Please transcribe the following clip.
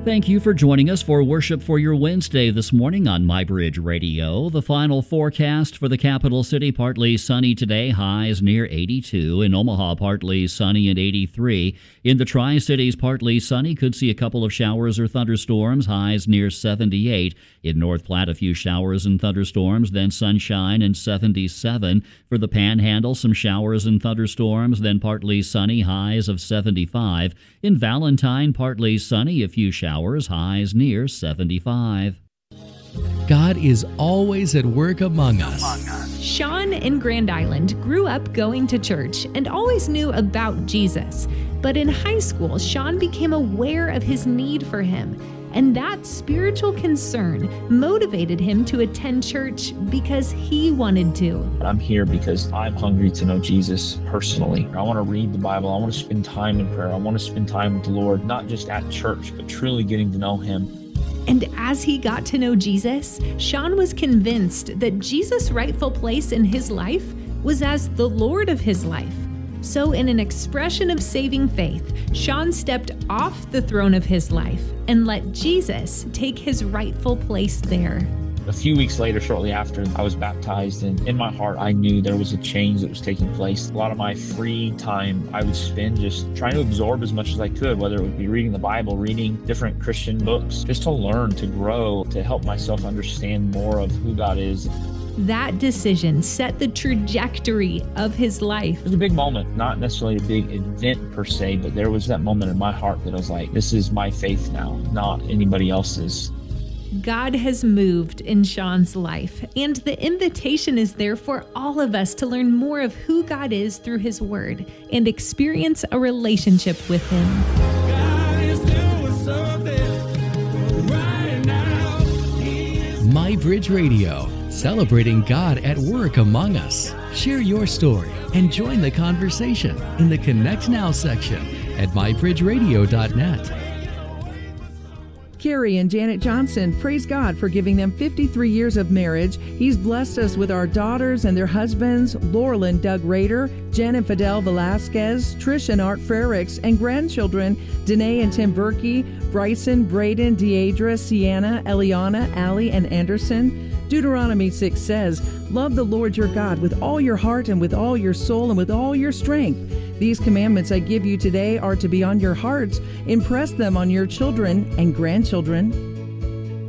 Thank you for joining us for Worship for Your Wednesday this morning on MyBridge Radio. The final forecast for the capital city, partly sunny today, highs near 82. In Omaha, partly sunny and 83. In the Tri-Cities, partly sunny, could see a couple of showers or thunderstorms, highs near 78. In North Platte, a few showers and thunderstorms, then sunshine and 77. For the Panhandle, some showers and thunderstorms, then partly sunny, highs of 75. In Valentine, partly sunny, a few showers, highs near 75. God is always at work among us. Sean in Grand Island grew up going to church and always knew about Jesus. But in high school, Sean became aware of his need for him. And that spiritual concern motivated him to attend church because he wanted to. I'm here because I'm hungry to know Jesus personally. I want to read the Bible. I want to spend time in prayer. I want to spend time with the Lord, not just at church, but truly getting to know Him. And as he got to know Jesus, Sean was convinced that Jesus' rightful place in his life was as the Lord of his life. So in an expression of saving faith, Sean stepped off the throne of his life and let Jesus take his rightful place there. A few weeks later, shortly after, I was baptized, and in my heart, I knew there was a change that was taking place. A lot of my free time I would spend just trying to absorb as much as I could, whether it would be reading the Bible, reading different Christian books, just to learn, to grow, to help myself understand more of who God is. That decision set the trajectory of his life. It was a big moment, not necessarily a big event per se, but there was that moment in my heart that I was like, this is my faith now, not anybody else's. God has moved in Sean's life, and the invitation is there for all of us to learn more of who God is through His Word and experience a relationship with Him. God is doing something right now. MyBridge Radio, celebrating God at work among us. Share your story and join the conversation in the Connect Now section at mybridgeradio.net. Carrie and Janet Johnson, praise God for giving them 53 years of marriage. He's blessed us with our daughters and their husbands, Laurel and Doug Rader, Jen and Fidel Velasquez, Trish and Art Frericks, and grandchildren, Danae and Tim Berkey, Bryson, Braden, Deidre, Sienna, Eliana, Allie, and Anderson. Deuteronomy 6 says, love the Lord your God with all your heart and with all your soul and with all your strength. These commandments I give you today are to be on your hearts. Impress them on your children and grandchildren.